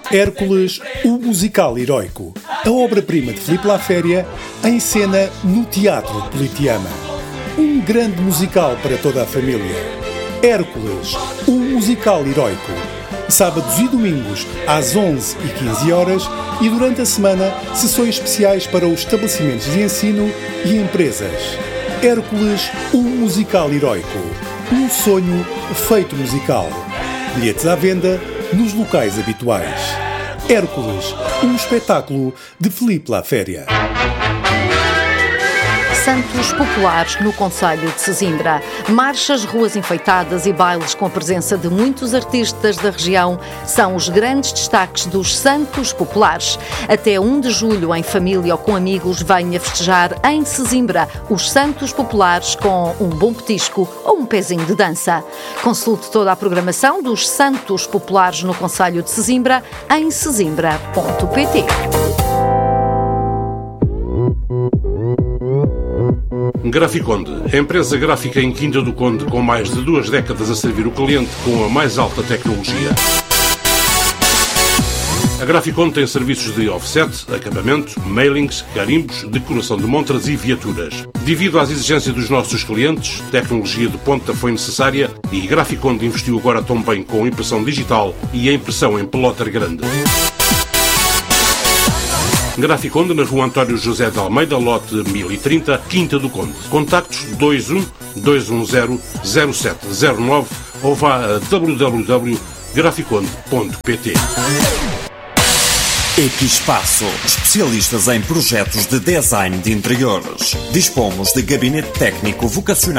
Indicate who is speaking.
Speaker 1: Hércules, o musical heroico. A obra-prima de Filipe Laféria, em cena no Teatro Politeama. Um grande musical para toda a família. Hércules, o musical heroico. Sábados e domingos, às 11h15 e durante a semana, sessões especiais para os estabelecimentos de ensino e empresas. Hércules, o musical heroico. Um sonho feito musical. Bilhetes à venda nos locais habituais. Hércules, um espetáculo de Filipe Laféria.
Speaker 2: Santos populares no concelho de Sesimbra. Marchas, ruas enfeitadas e bailes com a presença de muitos artistas da região são os grandes destaques dos Santos populares. Até 1 de julho, em família ou com amigos, venha festejar em Sesimbra os Santos populares com um bom petisco ou um pezinho de dança. Consulte toda a programação dos Santos populares no concelho de Sesimbra em sesimbra.pt.
Speaker 3: Graficonde, empresa gráfica em Quinta do Conde com mais de 2 décadas a servir o cliente com a mais alta tecnologia. A Graficonde tem serviços de offset, acabamento, mailings, carimbos, decoração de montras e viaturas. Devido às exigências dos nossos clientes, tecnologia de ponta foi necessária e Graficonde investiu agora também com impressão digital e a impressão em plotter grande. Graficonde, na rua António José de Almeida, lote 1030, Quinta do Conde. Contactos 21-210-0709 ou vá a www.graficonde.pt.
Speaker 4: Equipaço, especialistas em projetos de design de interiores. Dispomos de gabinete técnico vocacional